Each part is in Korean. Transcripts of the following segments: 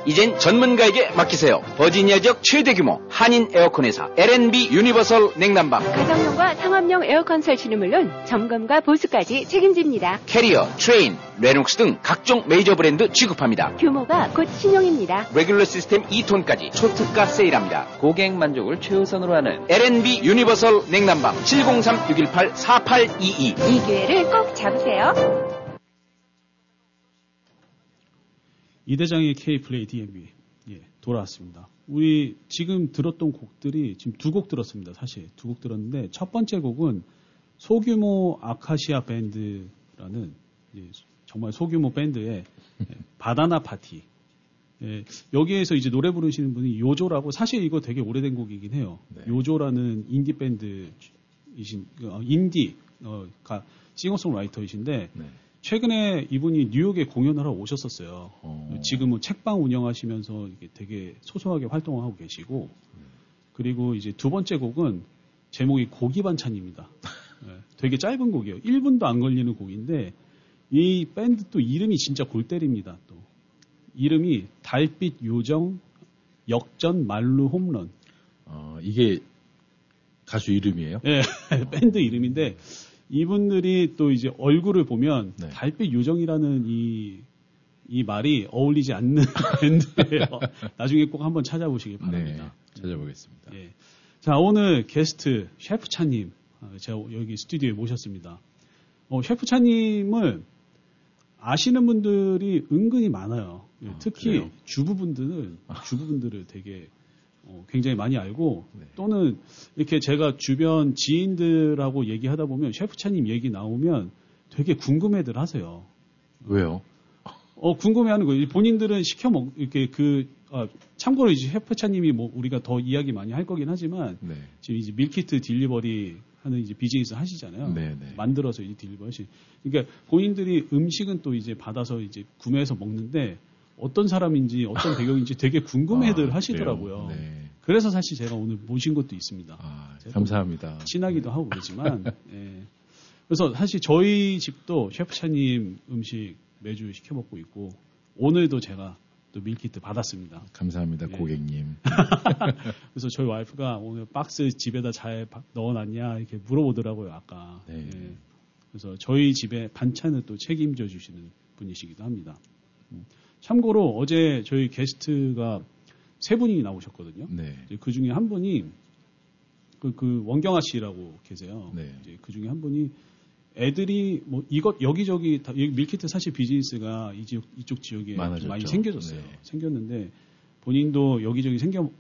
이젠 전문가에게 맡기세요. 버지니아 지역 최대 규모 한인 에어컨 회사 L&B 유니버설 냉난방. 가정용과 상업용 에어컨 설치는 물론 점검과 보수까지 책임집니다. 캐리어, 트레인, 레녹스 등 각종 메이저 브랜드 취급합니다. 규모가 곧 신용입니다. 레귤러 시스템 2톤까지 초특가 세일합니다. 고객 만족을 최우선으로 하는 L&B 유니버설 냉난방 703-618-4822. 이 기회를 꼭 잡으세요. 이대장의 K-플레이 DMB 돌아왔습니다. 우리 지금 들었던 곡들이 지금 두 곡 들었습니다. 사실 두 곡 들었는데 첫 번째 곡은 소규모 아카시아 밴드라는 정말 소규모 밴드의 바나나 파티. 여기에서 이제 노래 부르시는 분이 요조라고, 사실 이거 되게 오래된 곡이긴 해요. 네. 요조라는 인디 밴드이신 싱어송라이터이신데 네. 최근에 이분이 뉴욕에 공연을 하러 오셨었어요. 지금은 책방 운영하시면서 되게 소소하게 활동을 하고 계시고, 그리고 이제 두 번째 곡은 제목이 고기 반찬입니다. 되게 짧은 곡이에요. 1분도 안 걸리는 곡인데, 이 밴드 또 이름이 진짜 골 때립니다. 또 이름이 달빛 요정 역전 말루 홈런. 이게 가수 이름이에요? 네, 밴드 이름인데, 이분들이 또 이제 얼굴을 보면 네. 달빛 요정이라는 이 말이 어울리지 않는 밴드예요. 나중에 꼭 한번 찾아보시길 바랍니다. 네, 찾아보겠습니다. 예. 자, 오늘 게스트 셰프차님 제가 여기 스튜디오에 모셨습니다. 셰프차님을 아시는 분들이 은근히 많아요. 특히 그래요? 주부분들을 되게 굉장히 많이 알고 네. 또는 이렇게 제가 주변 지인들하고 얘기하다 보면 셰프차님 얘기 나오면 되게 궁금해들 하세요. 왜요? 궁금해하는 거예요. 본인들은 이렇게 참고로 이제 셰프차님이 뭐 우리가 더 이야기 많이 할 거긴 하지만 네. 지금 이제 밀키트 딜리버리 하는 이제 비즈니스 하시잖아요. 네, 네. 만들어서 이제 딜리버리 하시. 그러니까 본인들이 음식은 또 이제 받아서 이제 구매해서 먹는데 어떤 사람인지 어떤 배경인지 되게 궁금해들 하시더라고요. 네. 그래서 사실 제가 오늘 모신 것도 있습니다. 감사합니다. 친하기도 하고 그러지만 예. 그래서 사실 저희 집도 셰프차님 음식 매주 시켜 먹고 있고 오늘도 제가 또 밀키트 받았습니다. 감사합니다, 예. 고객님. 그래서 저희 와이프가 오늘 박스 집에다 잘 넣어놨냐 이렇게 물어보더라고요, 아까. 네. 예. 그래서 저희 집에 반찬을 또 책임져 주시는 분이시기도 합니다. 참고로 어제 저희 게스트가 세 분이 나오셨거든요. 네. 그 중에 한 분이 그 원경아 씨라고 계세요. 네. 이제 그 중에 한 분이 애들이 뭐 여기저기 다 밀키트 사실 비즈니스가 이쪽 지역에 많이 생겨졌어요. 네. 생겼는데 본인도 여기저기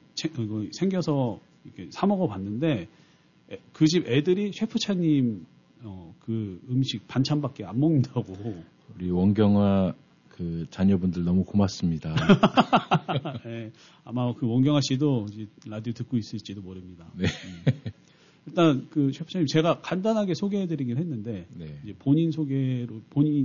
생겨서 이렇게 사 먹어봤는데 그 집 애들이 셰프차님 그 음식 반찬밖에 안 먹는다고. 우리 원경아 그 자녀분들 너무 고맙습니다. 네, 아마 그 원경아 씨도 이제 라디오 듣고 있을지도 모릅니다. 네. 일단 그 셰프님 제가 간단하게 소개해드리긴 했는데 네. 이제 본인 소개로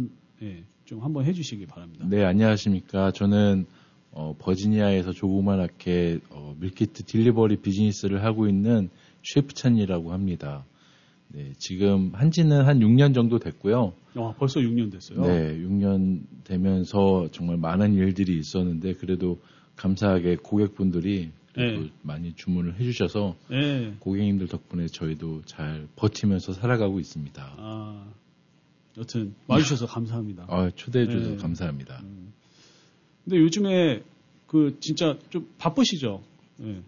좀 한번 해주시기 바랍니다. 네, 안녕하십니까. 저는 버지니아에서 조그맣게 밀키트 딜리버리 비즈니스를 하고 있는 셰프찬이라고 합니다. 네, 지금 한지는 한 6년 정도 됐고요. 벌써 6년 됐어요? 네, 6년 되면서 정말 많은 일들이 있었는데 그래도 감사하게 고객분들이 네. 많이 주문을 해주셔서 네. 고객님들 덕분에 저희도 잘 버티면서 살아가고 있습니다. 여튼 와주셔서 감사합니다. 초대해 주셔서 네. 감사합니다. 근데 요즘에 그 진짜 좀 바쁘시죠? 네.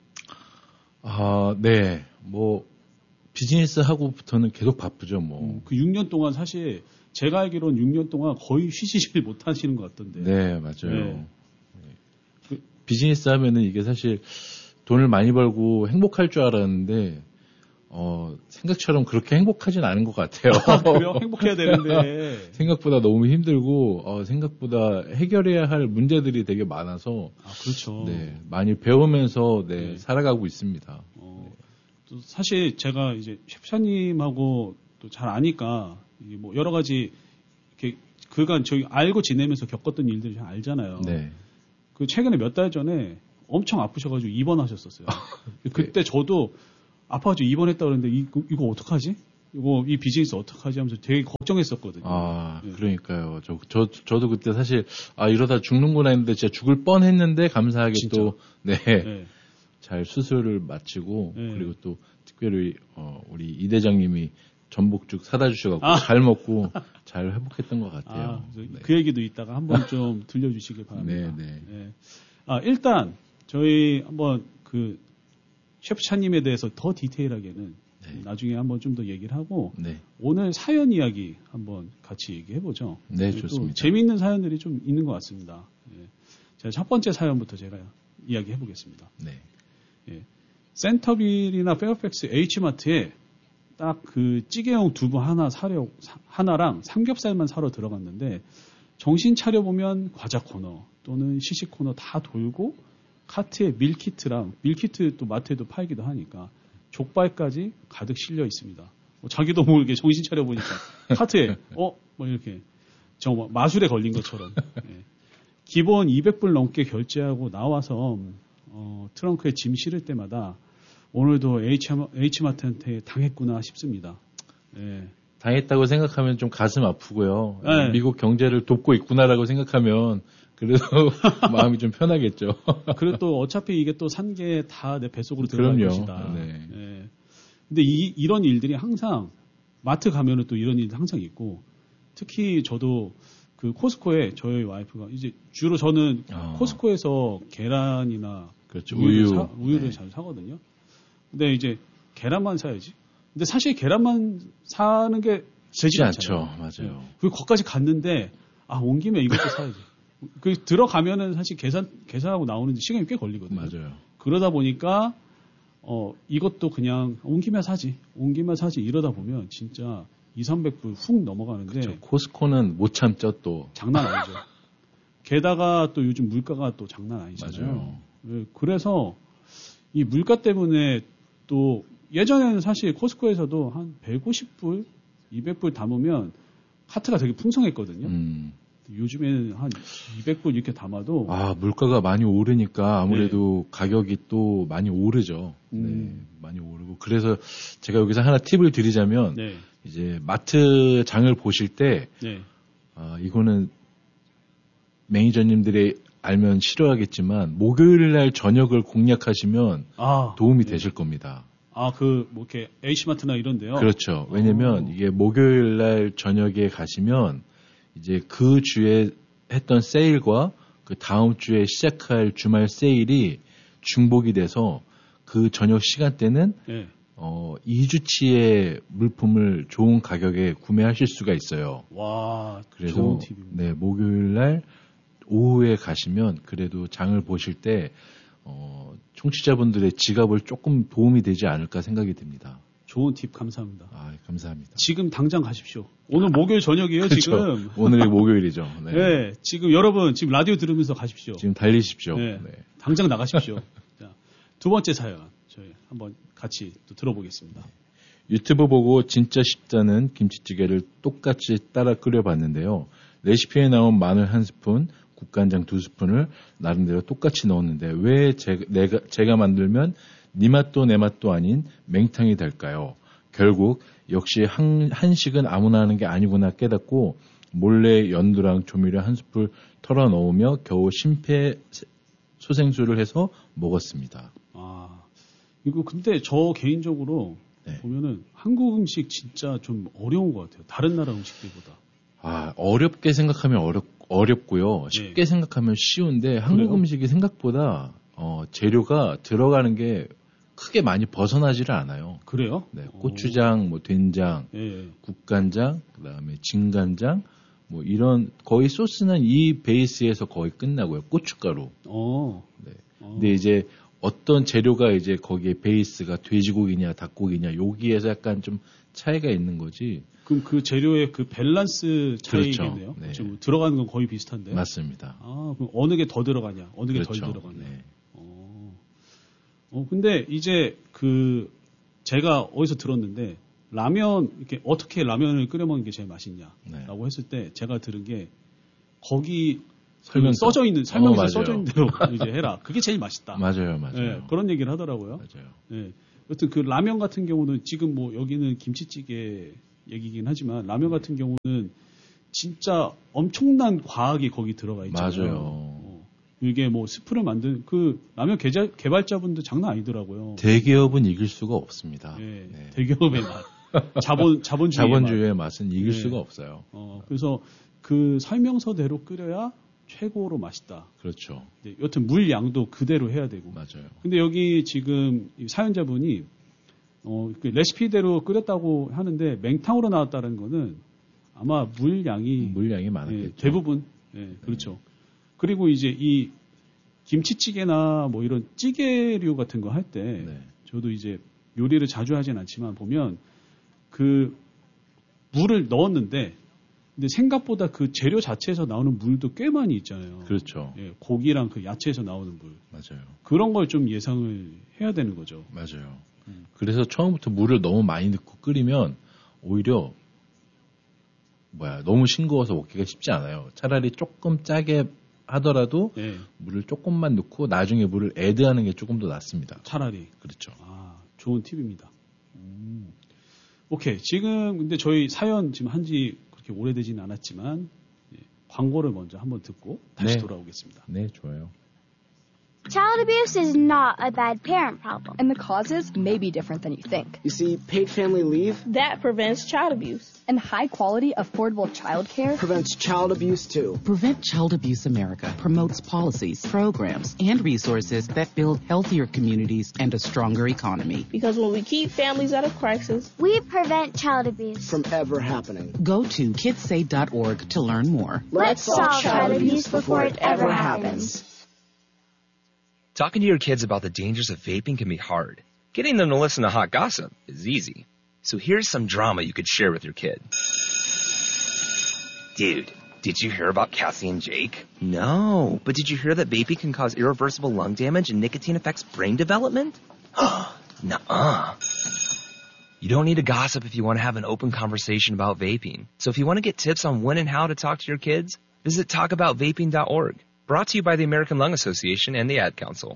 네. 뭐 비즈니스 하고부터는 계속 바쁘죠, 뭐. 그 6년 동안 사실 제가 알기로는 6년 동안 거의 쉬시질 못하시는 것 같던데. 네, 맞아요. 네. 비즈니스 하면은 이게 사실 돈을 많이 벌고 행복할 줄 알았는데, 생각처럼 그렇게 행복하진 않은 것 같아요. 그래요? 행복해야 되는데. 생각보다 너무 힘들고, 생각보다 해결해야 할 문제들이 되게 많아서. 그렇죠. 네, 많이 배우면서, 네. 살아가고 있습니다. 또 사실 제가 이제 셰프차님하고 또 잘 아니까, 뭐 여러 가지, 이렇게, 그간 저희 알고 지내면서 겪었던 일들을 잘 알잖아요. 네. 그 최근에 몇 달 전에 엄청 아프셔가지고 입원하셨었어요. 그때 저도 아파가지고 입원했다 그랬는데 이거 어떡하지? 이 비즈니스 어떡하지 하면서 되게 걱정했었거든요. 아, 네. 그러니까요. 저도 그때 사실, 이러다 죽는구나 했는데 진짜 죽을 뻔 했는데 감사하게 진짜? 또, 네. 잘 수술을 마치고, 그리고 또 특별히, 우리 이 대장님이 전복죽 사다 주셔갖고 잘 먹고 잘 회복했던 것 같아요. 그 얘기도 이따가 한번 좀 들려주시길 바랍니다. 네. 일단, 저희 한번 셰프 차님에 대해서 더 디테일하게는 나중에 한번 좀 더 얘기를 하고 오늘 사연 이야기 한번 같이 얘기해보죠. 네, 좋습니다. 재미있는 사연들이 좀 있는 것 같습니다. 자, 첫 번째 사연부터 제가 이야기해보겠습니다. 센터빌이나 페어팩스 H마트에 딱 찌개용 두부 하나랑 삼겹살만 사러 들어갔는데 정신 차려보면 과자 코너 또는 시식 코너 다 돌고 카트에 밀키트 또 마트에도 팔기도 하니까 족발까지 가득 실려 있습니다. 자기도 모르게 정신 차려보니까 카트에 이렇게 정말 마술에 걸린 것처럼 기본 200불 넘게 결제하고 나와서 트렁크에 짐 실을 때마다 오늘도 H마트한테 당했구나 싶습니다. 당했다고 생각하면 좀 가슴 아프고요. 미국 경제를 돕고 있구나라고 생각하면 그래도 마음이 좀 편하겠죠. 그리고 또 어차피 이게 또 산 게 다 내 뱃속으로 들어갈 것이다. 근데 이런 일들이 항상 마트 가면은 또 이런 일이 항상 있고 특히 저도 코스코에 저희 와이프가 이제 주로 저는 코스코에서 계란이나 그렇죠. 우유를 잘 사거든요. 근데 이제 계란만 사야지. 근데 사실 계란만 사는 게 되지 않죠. 맞아요. 그리고 거기까지 갔는데 온 김에 이것도 사야지. 들어가면은 사실 계산하고 나오는데 시간이 꽤 걸리거든요. 맞아요. 그러다 보니까 이것도 그냥 온 김에 사지 이러다 보면 진짜 200-300불 훅 넘어가는데 그렇죠. 코스코는 못 참죠 또. 장난 아니죠. 게다가 또 요즘 물가가 또 장난 아니잖아요. 맞아요. 그래서 이 물가 때문에 또 예전에는 사실 코스코에서도 한 150불, 200불 담으면 카트가 되게 풍성했거든요. 요즘에는 한 200불 이렇게 담아도 물가가 많이 오르니까 아무래도 가격이 또 많이 오르죠. 많이 오르고 그래서 제가 여기서 하나 팁을 드리자면 이제 마트 장을 보실 때 이거는 매니저님들이 알면 싫어하겠지만 목요일 날 저녁을 공략하시면 도움이 되실 겁니다. 이렇게 H마트나 이런데요? 그렇죠. 왜냐면 이게 목요일 날 저녁에 가시면 이제 그 주에 했던 세일과 그 다음 주에 시작할 주말 세일이 중복이 돼서 그 저녁 시간대는 2주치의 물품을 좋은 가격에 구매하실 수가 있어요. 와, 그래서 좋은 팁입니다. 목요일 날 오후에 가시면 그래도 장을 보실 때 청취자분들의 지갑을 조금 도움이 되지 않을까 생각이 듭니다. 좋은 팁 감사합니다. 감사합니다. 지금 당장 가십시오. 오늘 목요일 저녁이에요, 그렇죠. 지금. 오늘이 목요일이죠. 네. 지금 여러분, 지금 라디오 들으면서 가십시오. 지금 달리십시오. 당장 나가십시오. 자, 두 번째 사연, 저희 한번 같이 또 들어보겠습니다. 유튜브 보고 진짜 쉽다는 김치찌개를 똑같이 따라 끓여봤는데요. 레시피에 나온 마늘 1스푼, 국간장 2스푼을 나름대로 똑같이 넣었는데 왜 제가 만들면 니 맛도 내 맛도 아닌 맹탕이 될까요? 결국 역시 한식은 아무나 하는 게 아니구나 깨닫고 몰래 연두랑 조미료 1스푼 털어 넣으며 겨우 심폐소생술을 해서 먹었습니다. 이거 근데 저 개인적으로 보면은 한국 음식 진짜 좀 어려운 것 같아요. 다른 나라 음식들보다. 어렵게 생각하면 어렵고요. 쉽게 생각하면 쉬운데 한국 음식이 생각보다 재료가 들어가는 게 크게 많이 벗어나지를 않아요. 그래요? 네, 고추장, 된장, 국간장, 그다음에 진간장, 이런 거의 소스는 이 베이스에서 거의 끝나고요. 고춧가루. 근데 이제 어떤 재료가 이제 거기에 베이스가 돼지고기냐 닭고기냐 여기에서 약간 좀 차이가 있는 거지. 그럼 그 재료의 그 밸런스 차이겠네요. 그렇죠. 지금 들어가는 건 거의 비슷한데요. 맞습니다. 그럼 어느 게 더 들어가냐, 어느 게 덜 들어가냐. 근데 이제 제가 어디서 들었는데 라면 이렇게 어떻게 라면을 끓여 먹는 게 제일 맛있냐라고 했을 때 제가 들은 게 거기 설명서 써져 있는 써져 있는 대로 이제 해라. 그게 제일 맛있다. 맞아요. 그런 얘기를 하더라고요. 맞아요. 여튼 그 라면 같은 경우는 지금 뭐 여기는 김치찌개 얘기긴 하지만 라면 같은 경우는 진짜 엄청난 과학이 거기 들어가 있잖아요. 맞아요. 이게 뭐 스프를 만든 그 라면 개발자분도 장난 아니더라고요. 대기업은 이길 수가 없습니다. 네, 네. 대기업의 맛. 자본주의의 맛은 이길 네. 수가 없어요. 그래서 그 설명서대로 끓여야 최고로 맛있다. 그렇죠. 네, 여튼 물 양도 그대로 해야 되고. 맞아요. 근데 여기 지금 사연자분이 그 레시피대로 끓였다고 하는데 맹탕으로 나왔다는 거는 아마 물 양이 많았겠죠. 네, 대부분. 네, 그렇죠. 그리고 이제 이 김치찌개나 뭐 이런 찌개류 같은 거 할 때 네. 저도 이제 요리를 자주 하진 않지만 보면 그 물을 넣었는데 근데 생각보다 그 재료 자체에서 나오는 물도 꽤 많이 있잖아요. 그렇죠. 예, 고기랑 그 야채에서 나오는 물. 맞아요. 그런 걸 좀 예상을 해야 되는 거죠. 맞아요. 그래서 처음부터 물을 너무 많이 넣고 끓이면 오히려 너무 싱거워서 먹기가 쉽지 않아요. 차라리 조금 짜게 하더라도 네. 물을 조금만 넣고 나중에 물을 애드하는 게 조금 더 낫습니다. 차라리. 그렇죠. 좋은 팁입니다. 오케이. 지금 근데 저희 사연 지금 한지 그렇게 오래되지는 않았지만 광고를 먼저 한번 듣고 다시 네. 돌아오겠습니다. 네, 좋아요. Child abuse is not a bad parent problem. And the causes may be different than you think. You see, paid family leave that prevents child abuse. And high-quality, affordable child care prevents child abuse, too. Prevent Child Abuse America promotes policies, programs, and resources that build healthier communities and a stronger economy. Because when we keep families out of crisis, we prevent child abuse from ever happening. Go to kidssay.org to learn more. Let's solve child abuse before it ever happens. Talking to your kids about the dangers of vaping can be hard. Getting them to listen to hot gossip is easy. So here's some drama you could share with your kid. Dude, did you hear about Cassie and Jake? No, but did you hear that vaping can cause irreversible lung damage and nicotine affects brain development? Nuh-uh. You don't need to gossip if you want to have an open conversation about vaping. So if you want to get tips on when and how to talk to your kids, visit talkaboutvaping.org. Brought to you by the American Lung Association and the Ad Council.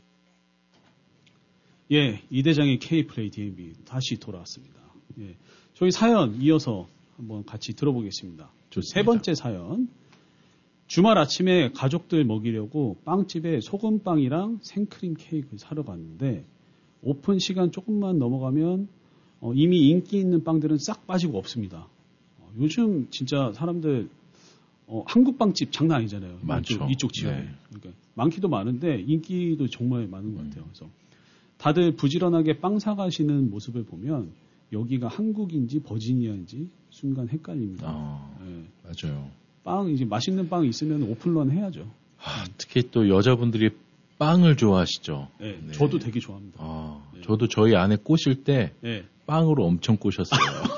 예, 이대장의 K-플레이 DMB 다시 돌아왔습니다. 예, 저희 사연 이어서 한번 같이 들어보겠습니다. 좋습니다. 세 번째 사연. 주말 아침에 가족들 먹이려고 빵집에 소금빵이랑 생크림 케이크를 사러 갔는데 오픈 시간 조금만 넘어가면 이미 인기 있는 빵들은 싹 빠지고 없습니다. 요즘 진짜 사람들 한국 빵집 장난 아니잖아요. 많죠. 이쪽 지역에. 네. 그러니까 많기도 많은데 인기도 정말 많은 것 같아요. 그래서 다들 부지런하게 빵 사가시는 모습을 보면 여기가 한국인지 버지니아인지 순간 헷갈립니다. 네. 맞아요. 빵 이제 맛있는 빵 있으면 오픈런 해야죠. 특히 또 여자분들이 빵을 좋아하시죠. 네, 네. 저도 되게 좋아합니다. 네. 저도 저희 아내 꼬실 때 네. 빵으로 엄청 꼬셨어요.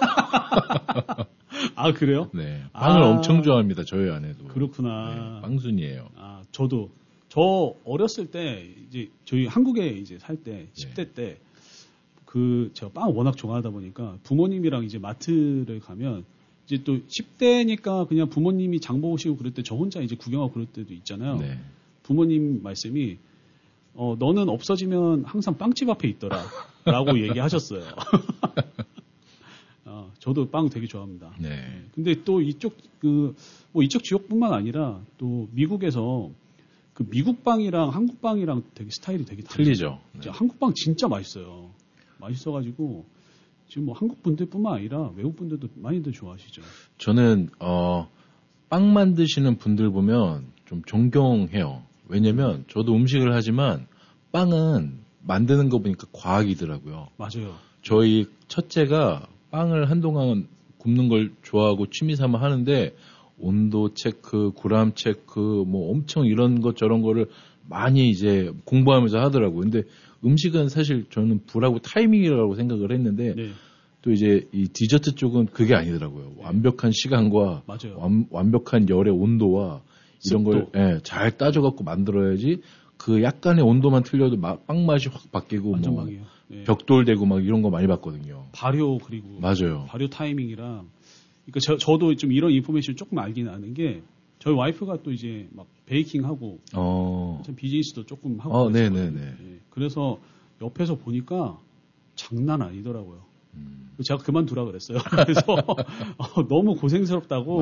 아, 그래요? 네. 빵을 엄청 좋아합니다, 저희 아내도. 그렇구나. 네, 빵순이에요. 저도. 저 어렸을 때, 이제, 저희 한국에 이제 살 때, 10대 때, 제가 빵 워낙 좋아하다 보니까 부모님이랑 이제 마트를 가면, 이제 또 10대니까 그냥 부모님이 장 보시고 그럴 때 저 혼자 이제 구경하고 그럴 때도 있잖아요. 네. 부모님 말씀이, 너는 없어지면 항상 빵집 앞에 있더라. 라고 얘기하셨어요. 저도 빵 되게 좋아합니다. 네. 근데 또 이쪽 이쪽 지역뿐만 아니라 또 미국에서 그 미국 빵이랑 한국 빵이랑 되게 스타일이 되게 틀리죠. 네. 한국 빵 진짜 맛있어요. 맛있어가지고 지금 뭐 한국 분들뿐만 아니라 외국 분들도 많이들 좋아하시죠. 저는 빵 만드시는 분들 보면 좀 존경해요. 왜냐면 저도 음식을 하지만 빵은 만드는 거 보니까 과학이더라고요. 맞아요. 저희 첫째가 빵을 한동안 굽는 걸 좋아하고 취미 삼아 하는데 온도 체크, 그램 체크 뭐 엄청 이런 것 저런 거를 많이 이제 공부하면서 하더라고요. 근데 음식은 사실 저는 불하고 타이밍이라고 생각을 했는데 네. 또 이제 이 디저트 쪽은 그게 아니더라고요. 네. 완벽한 시간과 완벽한 열의 온도와 이런 걸 잘 따져갖고 만들어야지 그 약간의 온도만 틀려도 빵 맛이 확 바뀌고 뭐 네. 벽돌되고 막 이런 거 많이 봤거든요. 발효 그리고 맞아요. 발효 타이밍이랑 그러니까 저도 좀 이런 인포메이션 조금 알긴 아는 게 저희 와이프가 또 이제 막 베이킹하고 참 비즈니스도 조금 하고 네네네. 네. 그래서 옆에서 보니까 장난 아니더라고요. 제가 그만두라 그랬어요. 그래서 너무 고생스럽다고